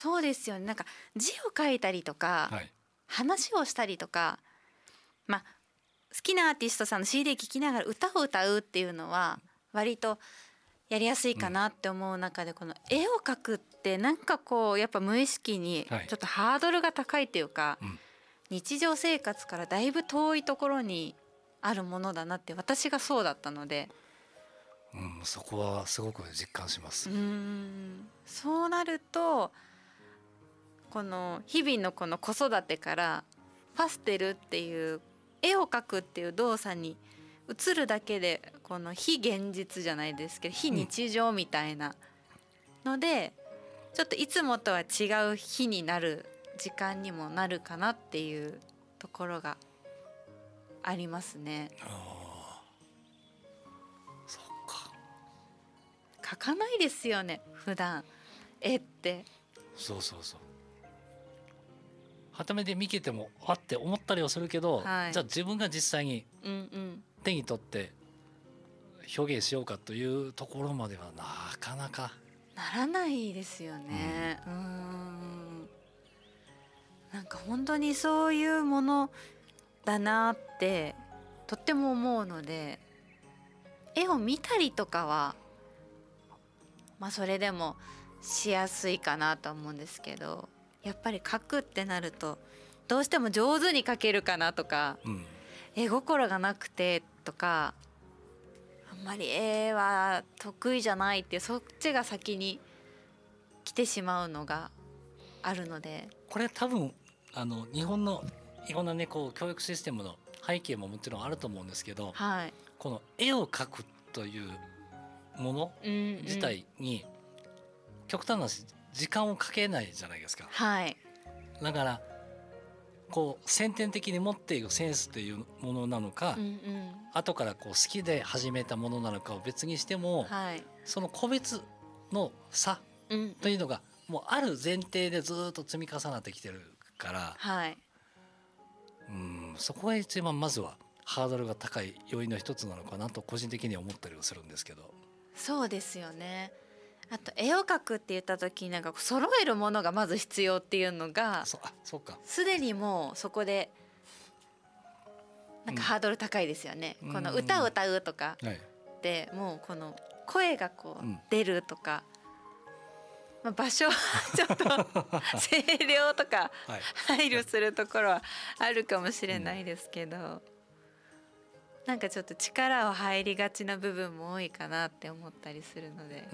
そうですよね。なんか字を書いたりとか、 はい、 話をしたりとか、まあ好きなアーティストさんの CD 聴きながら歌を歌うっていうのは割とやりやすいかなって思う中で、この絵を描くってなんかこうやっぱ無意識にはい、 ちょっとハードルが高いというか、 うん、 日常生活からだいぶ遠いところにあるものだなって私がそうだったので、 うん、そこはすごく実感します。 そうなるとこの日々のこの子育てからパステルっていう絵を描くっていう動作に移るだけで、この非現実じゃないですけど非日常みたいなので、ちょっといつもとは違う日になる時間にもなるかなっていうところがありますね。 そっか。 描かないですよね普段絵って。 そうそうそう。はためで見ててもあって思ったりはするけど、 はい、 じゃあ自分が実際に手に取って表現しようかというところまではなかなかならないですよね。なんか本当にそういうものだなってとっても思うので、絵を見たりとかはまあそれでもしやすいかなと思うんですけど、やっぱり描くってなるとどうしても上手に描けるかなとか、絵心がなくてとか、あんまり絵は得意じゃないってそっちが先に来てしまうのがあるので、 これ多分日本のいろんなねこう教育システムの背景ももちろんあると思うんですけど、 はい、 この絵を描くというもの自体に極端な時間をかけないじゃないですか。 はい、 だからこう先天的に持っているセンスというものなのか、後からこう好きで始めたものなのかを別にしても、 はい、 その個別の差というのがもうある前提でずっと積み重なってきてるから、 はい、 そこが一番まずはハードルが高い要因の一つなのかなと個人的には思ったりはするんですけど。 そうですよね。あと絵を描くって言った時になんか揃えるものがまず必要っていうのがそうか。 すでにもうそこでなんかハードル高いですよね。この歌を歌うとかでもうこの声がこう出るとか、場所はちょっと声量とか配慮するところはあるかもしれないですけど、なんかちょっと力を入りがちな部分も多いかなって思ったりするので。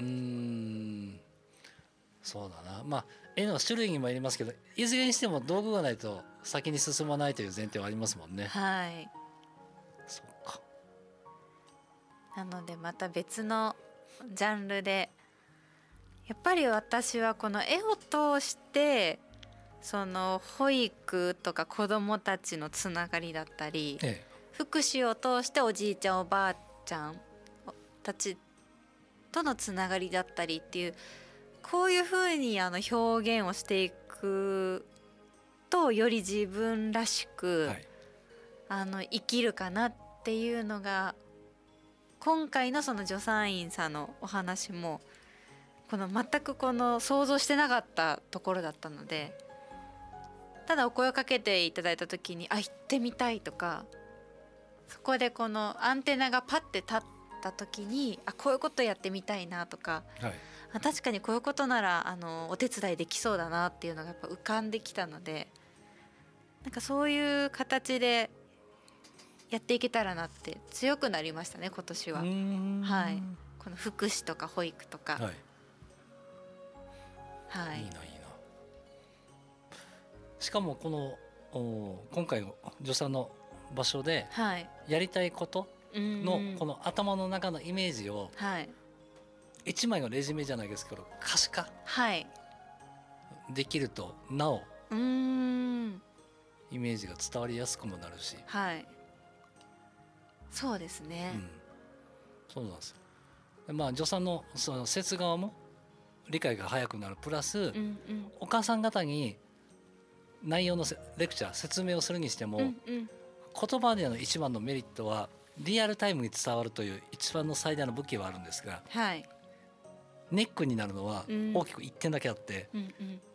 そうだな。絵の種類にもよりますけど、いずれにしても道具がないと先に進まないという前提はありますもんね。 はい。 そっか。 なのでまた別のジャンルで、やっぱり私はこの絵を通してその保育とか子どもたちのつながりだったり、福祉を通しておじいちゃんおばあちゃんたちとのつながりだったりっていう、こういうふうに表現をしていくとより自分らしく、生きるかなっていうのが今回のその助産院さんのお話も全く想像してなかったところだったので、ただお声をかけていただいた時に行ってみたいとか、そこでこのアンテナがパッて立った時にこういうことやってみたいなとか、確かにこういうことならお手伝いできそうだなっていうのがやっぱ浮かんできたので、なんかそういう形でやっていけたらなって強くなりましたね今年は。はい、この福祉とか保育とか、 いいな。しかもこの今回の助産の場所でやりたいことのこの頭の中のイメージを一枚のレジュメじゃないですけど可視化できるとなおイメージが伝わりやすくもなるし、 そうですね、 そうなんですよ。助産のその施設側も理解が早くなるプラス、お母さん方に内容のレクチャー説明をするにしても、言葉での一番のメリットはリアルタイムに伝わるという一番の最大の武器はあるんですが、ネックになるのは大きく一点だけあって、